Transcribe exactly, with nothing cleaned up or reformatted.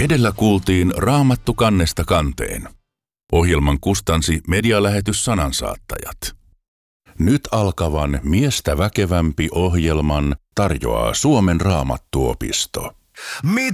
Edellä kuultiin Raamattu kannesta kanteen. Ohjelman kustansi medialähetys Sanansaattajat. Nyt alkavan Miestä väkevämpi ohjelman tarjoaa Suomen Raamattuopisto.